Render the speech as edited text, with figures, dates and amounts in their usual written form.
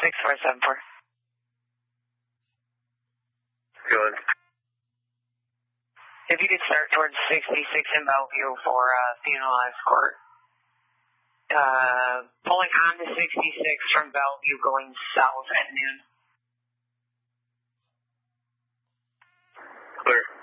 6474. Good. If you could start towards 66 in Bellevue for Theodore Court. Pulling on to 66 from Bellevue going south at noon. Clear.